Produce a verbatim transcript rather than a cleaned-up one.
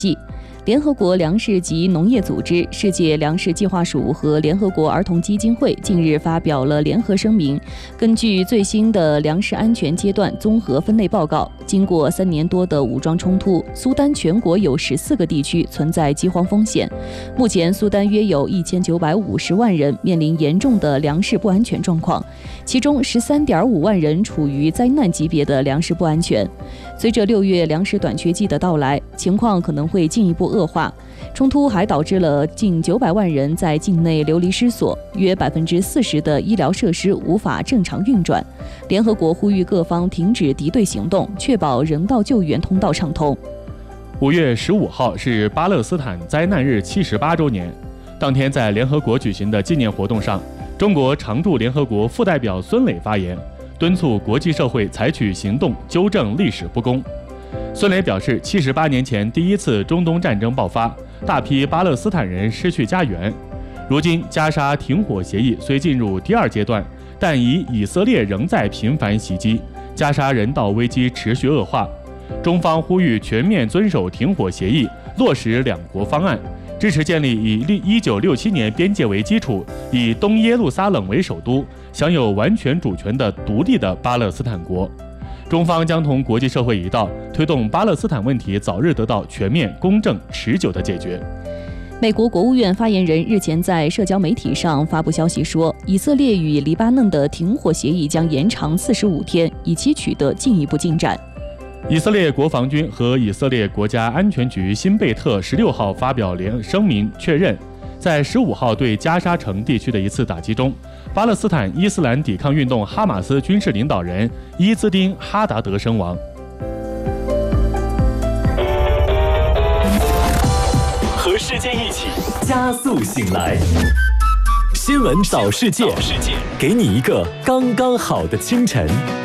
联合国粮食及农业组织、世界粮食计划署和联合国儿童基金会近日发表了联合声明。根据最新的粮食安全阶段综合分类报告，经过三年多的武装冲突，苏丹全国有十四个地区存在饥荒风险。目前，苏丹约有一千九百五十万人面临严重的粮食不安全状况，其中十三点五万人处于灾难级别的粮食不安全。随着六月粮食短缺季的到来，情况可能会进一步恶化。冲突还导致了近九百万人在境内流离失所，约百分之四十的医疗设施无法正常运转。联合国呼吁各方停止敌对行动，确保人道救援通道畅通。 五月十五号是巴勒斯坦灾难日七十八周年，当天在联合国举行的纪念活动上，中国常驻联合国副代表孙磊发言，敦促国际社会采取行动纠正历史不公。孙磊表示，七十八年前第一次中东战争爆发，大批巴勒斯坦人失去家园。如今加沙停火协议虽进入第二阶段，但以以色列仍在频繁袭击，加沙人道危机持续恶化。中方呼吁全面遵守停火协议，落实两国方案，支持建立以一九六七年边界为基础，以东耶路撒冷为首都，享有完全主权的独立的巴勒斯坦国。中方将同国际社会一道，推动巴勒斯坦问题早日得到全面、公正、持久的解决。 美国国务院发言人日前在社交媒体上发布消息说，以色列与黎巴嫩的停火协议将延长四十五天，以期取得进一步进展。 以色列国防军和以色列国家安全局辛贝特十六号发表联声明，确认在十五号对加沙城地区的一次打击中，巴勒斯坦伊斯兰抵抗运动哈马斯军事领导人伊兹丁·哈达德身亡。 和世界一起加速醒来，新闻早世界，给你一个刚刚好的清晨。